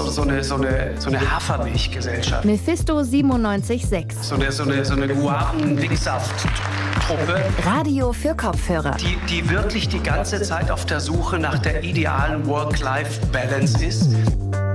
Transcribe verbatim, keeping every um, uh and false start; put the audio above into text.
so eine, so eine, so eine Hafermilchgesellschaft. Mephisto siebenundneunzig Komma sechs. So eine, so eine, so eine Guaven-Dicksaft-Truppe. Radio für Kopfhörer. Die, die wirklich die ganze Zeit auf der Suche nach der idealen Work-Life-Balance ist.